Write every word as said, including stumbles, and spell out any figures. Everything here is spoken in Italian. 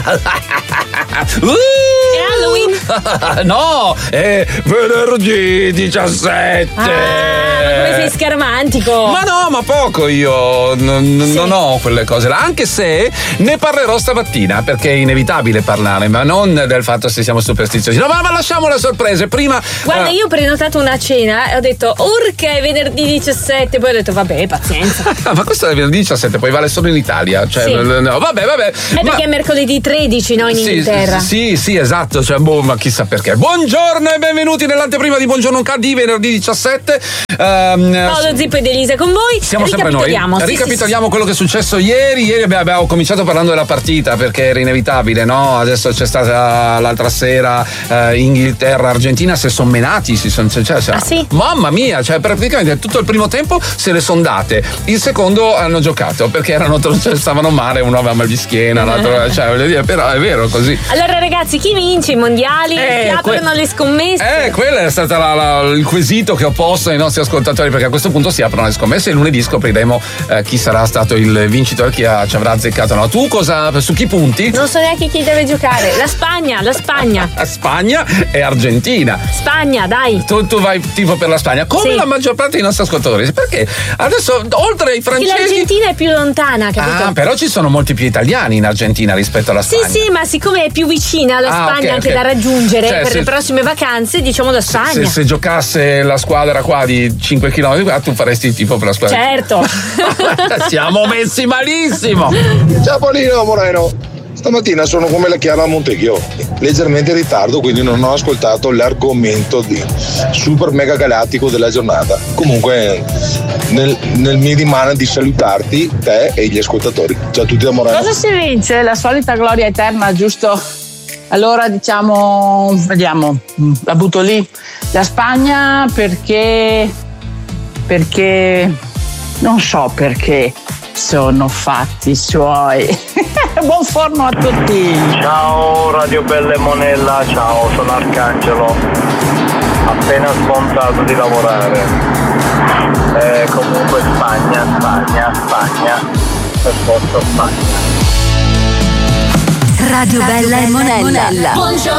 uh! È Halloween? No, è venerdì diciassette. Ah, ma come sei scaramantico? Ma no, ma poco io non, Sì. non ho quelle cose là, anche se ne parlerò stamattina, perché è inevitabile parlare, ma non del fatto se siamo superstiziosi. No, ma, ma lasciamo le sorprese. Prima. Guarda, eh, io ho prenotato una cena e ho detto urca è venerdì diciassette, poi ho detto vabbè, pazienza. ma questo è venerdì diciassette, poi vale solo in Italia. Cioè, Sì. no, vabbè, vabbè. È ma- perché è mercoledì tredici, no? In Sì, Inghilterra. Sì, sì, esatto, cioè, boh, ma chissà perché. Buongiorno e benvenuti nell'anteprima di Buongiorno K D, venerdì diciassette. Um, Paolo Zippo ed Elisa con voi. Siamo sempre noi. Ricapitoliamo. Sì, Ricapitoliamo sì, quello che è successo ieri. Ieri abbiamo abbiamo cominciato parlando della partita perché era inevitabile, no? Adesso c'è stata l'altra sera eh, Inghilterra-Argentina, si sono menati, si sono. Cioè, cioè, Ah, sì? Mamma mia, cioè praticamente tutto il primo tempo se le sono date. Il secondo hanno giocato perché erano, cioè, stavano male, uno aveva mal di schiena, l'altro. Cioè, voglio dire, però è vero così. Allora ragazzi, chi vince i mondiali? Eh, chi aprono que- le scommesse? Eh, quello è stato la, la, il quesito che ho posto ai nostri ascoltatori, perché a questo punto si aprono le scommesse e lunedì scopriremo eh, chi sarà stato il vincitore, chi ha, ci avrà azzeccato. No, tu cosa, su chi punti? Non so neanche chi deve giocare. La Spagna, la Spagna. Spagna e Argentina. Spagna, dai. Tu, tu vai tipo per la Spagna, come Sì. la maggior parte dei nostri ascoltatori, perché adesso oltre ai Che francesi. l'Argentina è più lontana, capito? Ah, però ci sono molti più italiani in Argentina rispetto alla Sì, Spagna. sì, ma siccome è più vicina alla Ah, Spagna ok, anche ok. da raggiungere Cioè, per se- le prossime vacanze, diciamo la Spagna. Se, se giocasse la squadra qua di cinque chilometri qua, tu faresti tipo per la squadra. Certo. Siamo messi malissimo. Ciao Paolino Moreno, stamattina sono come la Chiara Monteghio, leggermente in ritardo, quindi non ho ascoltato l'argomento di super mega galattico della giornata. Comunque nel, nel mio rimane di salutarti, te e gli ascoltatori. Ciao a tutti da Moreno. Cosa si vince? La solita gloria eterna, giusto? Allora diciamo, vediamo, la butto lì. La Spagna perché, perché, non so perché, sono fatti suoi. Buon forno a tutti. Ciao Radio Bella e Monella, ciao, sono Arcangelo, appena smontato di lavorare. Eh, comunque Spagna, Spagna, Spagna, per forza Spagna. Radio Bella e Monella. Buongiorno